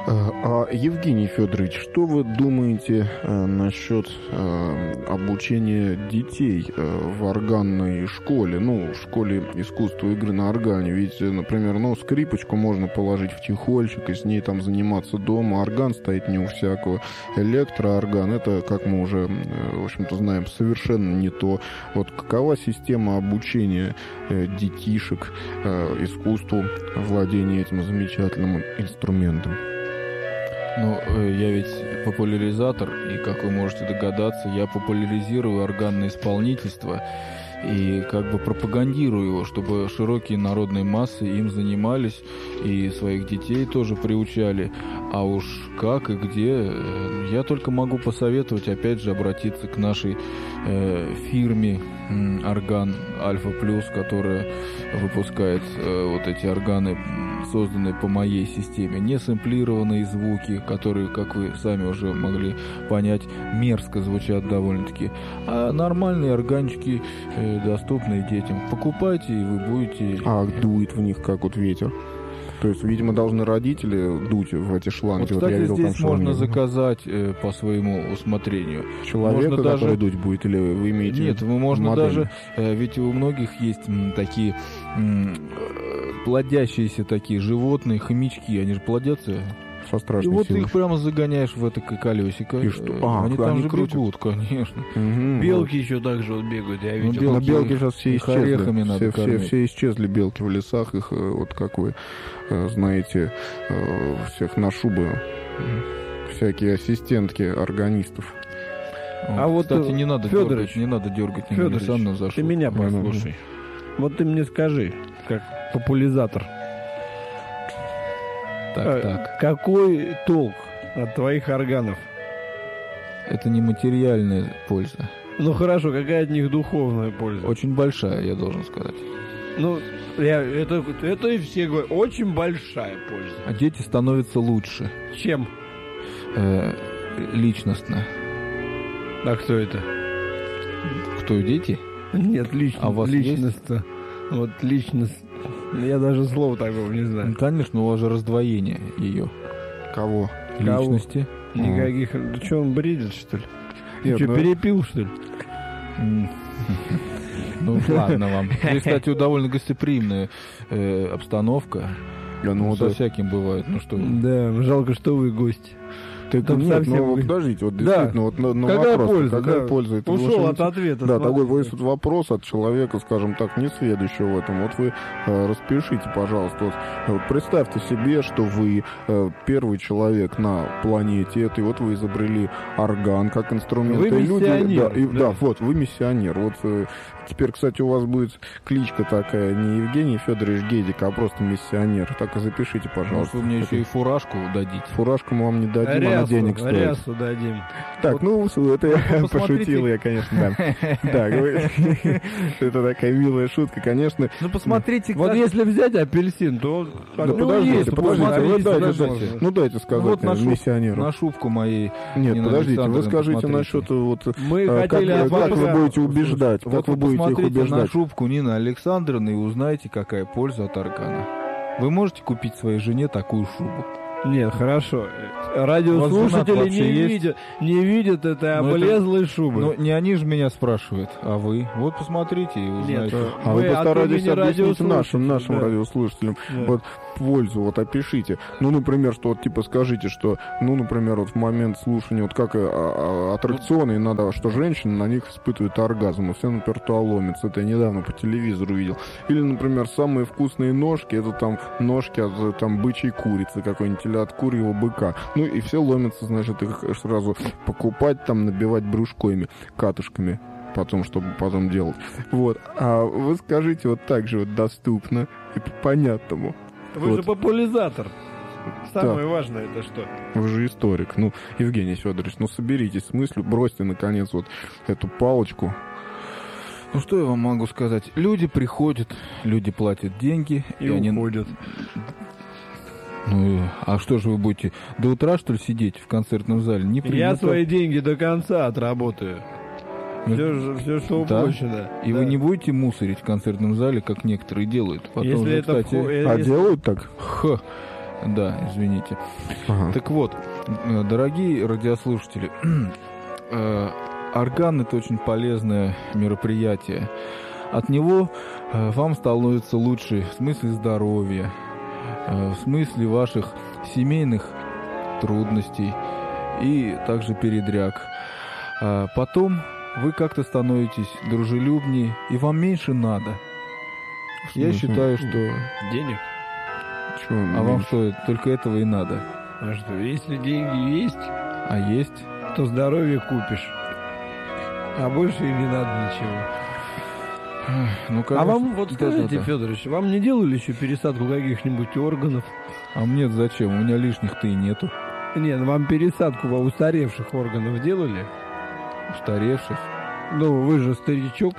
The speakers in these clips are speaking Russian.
Евгений Федорович, что вы думаете насчет обучения детей в органной школе, в школе искусства игры на органе? Ведь, например, скрипочку можно положить в чехольчик и с ней там заниматься дома, орган стоит не у всякого, электроорган, это, как мы уже, в общем-то, знаем, совершенно не то. Вот какова система обучения детишек искусству владения этим замечательным инструментом? Я ведь популяризатор, и, как вы можете догадаться, я популяризирую органное исполнительство и пропагандирую его, чтобы широкие народные массы им занимались и своих детей тоже приучали. А уж как и где, я только могу посоветовать, опять же, обратиться к нашей фирме «Орган Альфа Плюс», которая выпускает вот эти органы, созданные по моей системе, не сэмплированные звуки, которые, как вы сами уже могли понять, мерзко звучат довольно-таки, а нормальные органчики, доступные детям. Покупайте, и вы будете... А дует в них как вот ветер? То есть, видимо, должны родители дуть в эти шланги. Кстати, я видел, здесь там можно заказать по своему усмотрению. Человека, можно даже... который дуть будет, или вы имеете... Нет, можно модель? даже... Ведь у многих есть такие плодящиеся такие животные, хомячки, они же плодятся... Со страшной и вот силой. их прямо загоняешь в это колесико. И что? Они там же крутят? Бегут, конечно. Белки еще так же бегают, я видел. Но белки сейчас все их орехами исчезли. надо кормить. Все исчезли белки в лесах. Их, вот как вы знаете, всех на шубы всякие ассистентки органистов. Кстати, не надо Федорович, дергать Александра за шубу. Ты меня послушай. Вот ты мне скажи, как популяризатор. Так. Какой толк от твоих органов? Это не материальная польза. Хорошо, какая от них духовная польза? Очень большая, я должен сказать. Это и все говорят, очень большая польза. А дети становятся лучше. Чем? Личностно. А кто это? Кто, дети? Нет, личностно. А у вас личностно. Вот личность. Я даже слова такого не знаю. Конечно, у вас же раздвоение ее. Кого? Личности. Никаких. Ты что, он бредит, что ли? Нет, Ты перепил, что ли? Ладно вам. Здесь, кстати, довольно гостеприимная обстановка. Со всяким бывает. Да, жалко, что вы гости. Подождите, вот действительно, на вопрос, какая польза это? Ушел от ответа. Да, такой вопрос от человека, скажем так, несведущего в этом. Вот вы распишите, пожалуйста, вот представьте себе, что вы первый человек на планете этой, вот вы изобрели орган как инструмент. Вы миссионер. Да, вот, вы миссионер. Вот теперь, кстати, у вас будет кличка такая, не Евгений Федорович Гедик, а просто миссионер. Так и запишите, пожалуйста. Может, вы мне еще и фуражку дадите? Фуражку мы вам не дадим, она денег стоит. Рясу дадим. Так, это я пошутил, я, конечно, да. Это такая милая шутка, конечно. Посмотрите, вот если взять апельсин, то... Подождите, дайте сказать миссионеру. На шубку моей. Нет, подождите, вы скажите насчет мы хотели... Как вы будете убеждать? Как вы будете их убеждать? На шубку Нины Александровны и узнаете, какая польза от органа. Вы можете купить своей жене такую шубу? Нет, хорошо. Радиослушатели не видят этой облезлой шубы. Но не они же меня спрашивают, а вы. Вот посмотрите и узнаете. Нет, а вы постарайтесь объяснить нашим радиослушателям. Вот пользу, вот опишите. Например, что скажите, что, например, вот в момент слушания, вот как аттракционы, надо, что женщины на них испытывают оргазм, и все наперто ломятся. Это я недавно по телевизору видел. Или, например, самые вкусные ножки, это там ножки от бычьей курицы какой-нибудь, или от курьего быка. И все ломятся, значит, их сразу покупать, набивать брюшками, катушками. Чтобы потом делать. Вот. А вы скажите вот так же доступно и по-понятному. Вы же популяризатор. Самое важное это что? Вы же историк. Евгений Федорович, соберитесь с мыслью, бросьте, наконец, вот эту палочку. Что я вам могу сказать? Люди приходят, люди платят деньги. И уходят. А что же вы будете до утра, что ли, сидеть в концертном зале? Я свои деньги до конца отработаю. Все, что уплачено. И вы не будете мусорить в концертном зале, как некоторые делают. Потом Если же, кстати... делают так? Да, извините. Ага. Так вот, дорогие радиослушатели, орган — это очень полезное мероприятие. От него вам становится лучше в смысле здоровья, в смысле ваших семейных трудностей и также передряг. А потом вы как-то становитесь дружелюбнее, и вам меньше надо. Я считаю, что... Денег? Чего А вам что, только этого и надо? А что, если деньги есть, А есть? то здоровье купишь. А больше и не надо ничего. Ну, А вам, вот скажите, Федорович, вам не делали еще пересадку каких-нибудь органов? А мне зачем? У меня лишних-то и нету. Нет, вам пересадку во устаревших органов делали? Устаревших? Ну, вы же старичок.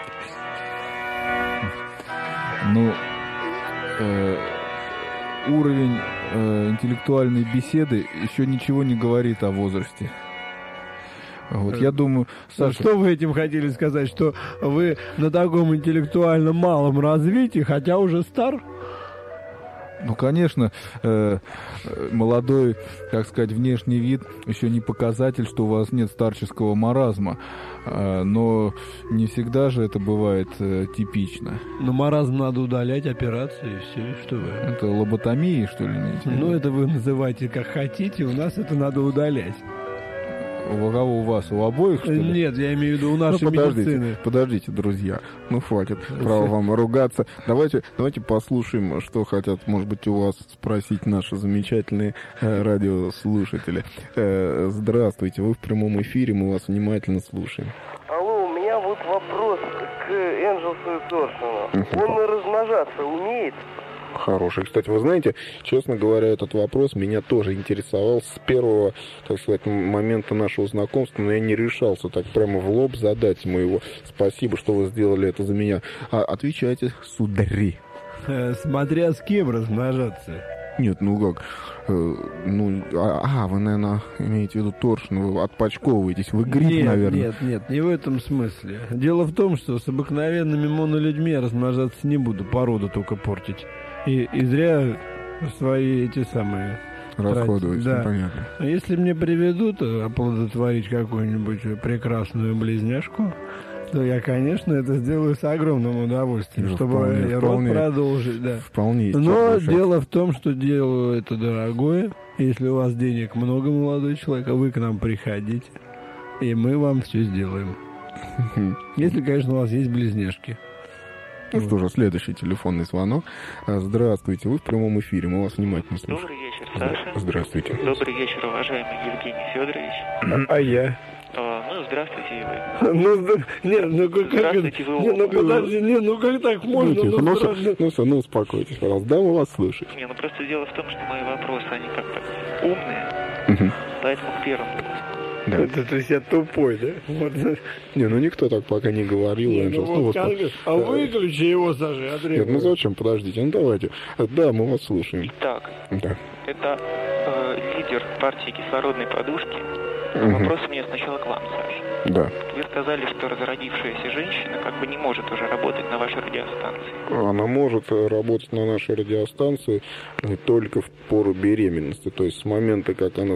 Ну, уровень интеллектуальной беседы еще ничего не говорит о возрасте. Вот, я думаю, Саша... Что вы этим хотели сказать? Что вы на таком интеллектуально малом развитии, хотя уже стар? Ну, конечно, молодой, так сказать, внешний вид еще не показатель, что у вас нет старческого маразма. Но не всегда же это бывает типично. Но маразм надо удалять, операции, и все, что вы. Это лоботомия, что ли? Ну, это вы называйте как хотите, у нас это надо удалять. У кого у вас? У обоих, что ли? Нет, я имею в виду у нашей медицины. Подождите, друзья. Ну, хватит, право вам ругаться. Давайте послушаем, что хотят, может быть, у вас спросить наши замечательные радиослушатели. Здравствуйте, вы в прямом эфире, мы вас внимательно слушаем. Алло, у меня вот вопрос к Энджелсу и Торсону. Он размножаться умеет? Хороший. Кстати, вы знаете, честно говоря, этот вопрос меня тоже интересовал с первого, так сказать, момента нашего знакомства, но я не решался так прямо в лоб задать ему его. Спасибо, что вы сделали это за меня. Отвечайте, судари. Смотря с кем размножаться. Нет, ну как? Вы, наверное, имеете в виду Торшин, вы отпочковываетесь, вы гриб, наверное. Нет, не в этом смысле. Дело в том, что с обыкновенными монолюдьми я размножаться не буду, породу только портить. И зря свои эти самые... Расходовать, да. Понятно. А если мне приведут оплодотворить какую-нибудь прекрасную близняшку, то я, конечно, это сделаю с огромным удовольствием, чтобы род продолжить. Да. Вполне. Но дело в том, что дело это дорогое. Если у вас денег много, молодой человек, вы к нам приходите, и мы вам все сделаем. Если, конечно, у вас есть близняшки. Ну что же, следующий телефонный звонок. Здравствуйте, вы в прямом эфире, мы вас внимательно слушаем. Добрый вечер, Саша. Здравствуйте. Добрый вечер, уважаемый Евгений Федорович. А я? Ну, здравствуйте и вы. Здравствуйте, вы. Подожди, как так можно? Ну, успокойтесь, пожалуйста. Да, мы вас слушаем. Ну просто дело в том, что мои вопросы, они как-то умные, поэтому к первому. Да. То есть я тупой, да? Вот. Не, никто так пока не говорил. Выключи его, Саша, Нет, зачем? Подождите, давайте. Да, мы вас слушаем. Итак, да. Это лидер партии кислородной подушки. Вопрос у меня сначала к вам, Саша. Да. Вы сказали, что разродившаяся женщина как бы не может уже работать на вашей радиостанции. Она может работать на нашей радиостанции только в пору беременности. То есть с момента, как она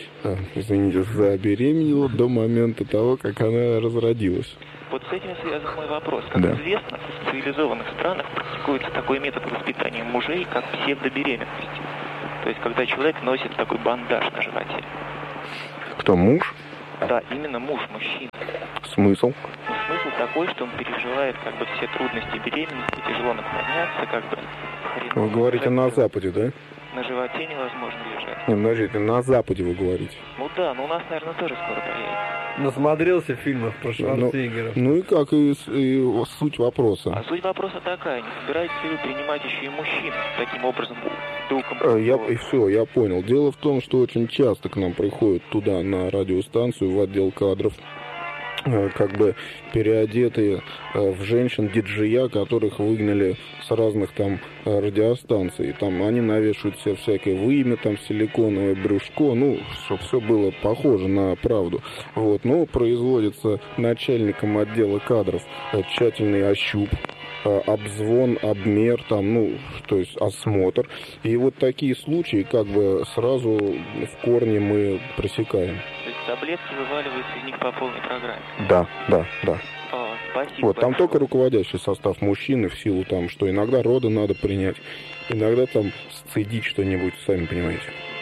забеременела, до момента того, как она разродилась. Вот с этим связан мой вопрос. Как известно, в цивилизованных странах практикуется такой метод воспитания мужей, как псевдобеременность. То есть, когда человек носит такой бандаж на животе. Кто, муж? Да, именно муж, мужчина. Смысл? Смысл такой, что он переживает как бы все трудности беременности, тяжело наклоняться, как бы... Вы говорите на Западе, да? На животе невозможно лежать. Не, подождите, на Западе вы говорите. Ну да, но у нас, наверное, тоже скоро появится. Насмотрелся фильмов про Шварценеггера. Ну и как и суть вопроса? А суть вопроса такая, не собираетесь ли вы принимать еще и мужчин таким образом? Я понял. Дело в том, что очень часто к нам приходят туда, на радиостанцию, в отдел кадров, как бы переодетые в женщин-диджея, которых выгнали с разных там радиостанций. Там они навешивают себе всякое вымя, там силиконовое брюшко, чтобы все было похоже на правду. Вот. Но производится начальником отдела кадров тщательный ощуп обзвон, обмер, там, ну, то есть осмотр. И вот такие случаи как бы сразу в корне мы пресекаем. То есть таблетки вываливаются из них по полной программе? Да. Спасибо. Вот, там только руководящий состав мужчины, в силу там, что иногда роды надо принять, иногда там сцедить что-нибудь, сами понимаете.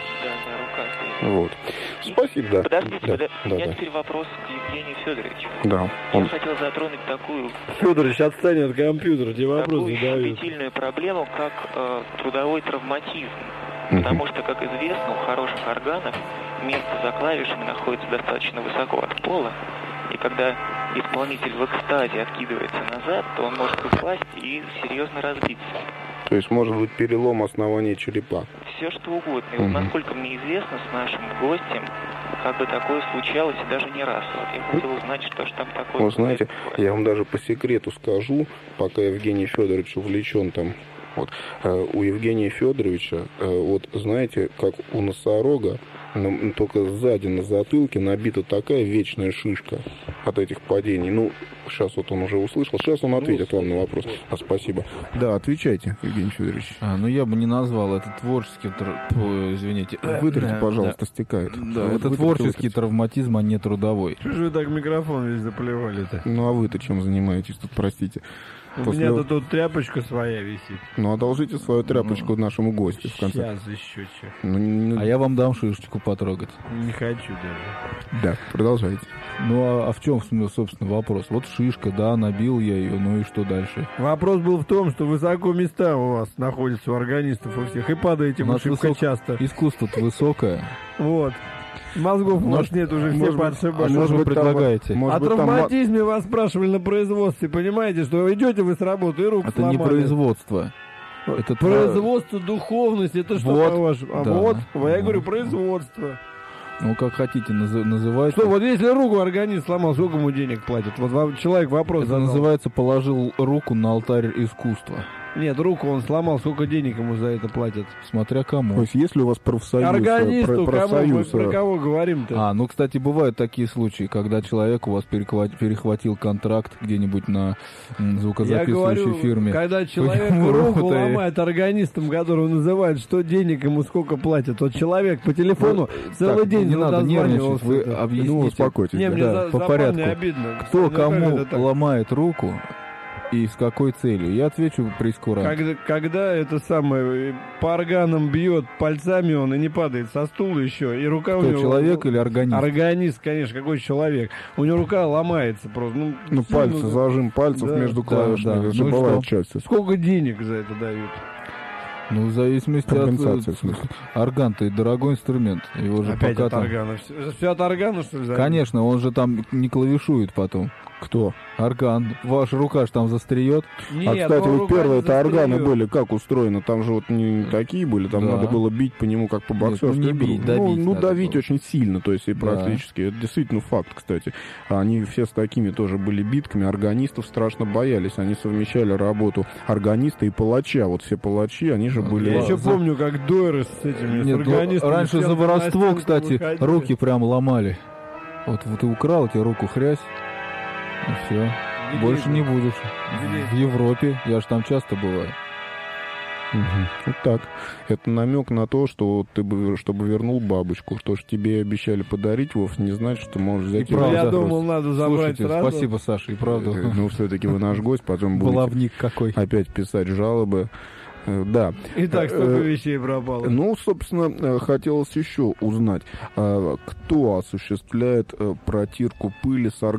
Да, рука. Вот. Спасибо, да. Подождите, у меня теперь вопрос к Евгению Федоровичу. Да. Я хотел затронуть такую... Федорович, отстань от компьютера, тебе вопрос задают. Такую щепетильную проблему, как трудовой травматизм. Потому что, как известно, у хороших органов место за клавишами находится достаточно высоко от пола, и когда исполнитель в экстазе откидывается назад, то он может упасть и серьезно разбиться. То есть может быть перелом основания черепа. Все что угодно. И вот насколько мне известно, с нашим гостем как бы такое случалось и даже не раз. Вот я хотел узнать, что ж там такое. Вот знаете, я вам даже по секрету скажу, пока Евгений Федорович увлечен там. Вот. У Евгения Федоровича, вот знаете, как у носорога, только сзади на затылке набита такая вечная шишка от этих падений. Ну, сейчас вот он уже услышал. Сейчас он ответит вам на вопрос. Спасибо. Да, отвечайте, Евгений Федорович. Ну, я бы не назвал это творческий... Извините. Вытрите, пожалуйста, стекает. Да, это творческий травматизм, а не трудовой. Что же вы так микрофон весь заплевали-то? Ну, а вы-то чем занимаетесь тут, простите? У меня тут тряпочка своя висит. Ну, одолжите свою тряпочку нашему гостю, в конце. Сейчас еще что. А я вам дам шишечку потрогать. Не хочу даже. Да, продолжайте. Ну, а в чем, собственно, вопрос? Вот шишка, да, набил я ее, ну и что дальше? Вопрос был в том, что высоко места у вас находятся, у органистов у всех, и падаете вы шибко часто. Искусство-то высокое. Вот. Мозгов, может, нет, уже все подшибали. Что вы предлагаете? О травматизме вас спрашивали на производстве, понимаете, что идете вы с работы и руку сломали. Это не производство. Это производство, духовность, это что, вот, по-вашему? да. Вот, я говорю, производство. Ну, как хотите, называйте. Что, вот если руку организм сломал, сколько ему денег платят? Вот вам человек вопрос Это задал. называется положил руку на алтарь искусства. Нет, руку он сломал, сколько денег ему за это платят? Смотря кому. То есть, если у вас профсоюз... Органисту, мы про кого говорим-то? Ну, кстати, бывают такие случаи, когда человек у вас перехватил контракт где-нибудь на звукозаписывающей фирме. Когда человек руку ломает органистам, которого называют, что денег ему сколько платят. Вот человек по телефону целый день не надо нервничать, вы объясните. Ну, успокойтесь. Не, мне по порядку. Обидно. Кто кому ломает руку и с какой целью? Я отвечу прейскурант. Когда это самое по органам бьет пальцами он и не падает со стула еще, и рука у него... человек или органист? Органист, конечно, какой человек. У него рука ломается просто. Ну пальцы, зажим пальцев между клавишами. Это же бывает часто. Сколько денег за это дают? Ну, в зависимости от... Орган-то и дорогой инструмент. Его же опять пока от органа. Все от органа, что ли? Конечно, он же там не клавишует потом. Кто? Орган. Ваша рука же там застреет. Нет, кстати, вот первые-то органы были как устроены? Там же вот не такие были, там надо было бить по нему как по боксерской игре. Давить очень сильно, то есть и практически. Это действительно факт, кстати. Они все с такими тоже были битками, органистов страшно боялись. Они совмещали работу органиста и палача. Вот все палачи, они же были... Я еще помню, как дойры с этими, с органистами. Раньше за воровство, кстати, руки прям ломали. Вот ты украл, тебе руку хрясь. И все. Больше не будешь. В Европе. Я же там часто бываю. Вот так. Это намек на то, что ты бы, чтобы вернул бабочку. То, что тебе обещали подарить, вовсе не значит, что можешь взять. Я думал, надо забрать сразу. Спасибо, Саша, и правда. Ну, все-таки вы наш гость, потом будете баловник какой. Опять писать жалобы. Да. Итак, столько вещей пропало. Ну, собственно, хотелось еще узнать, кто осуществляет протирку пыли с органом.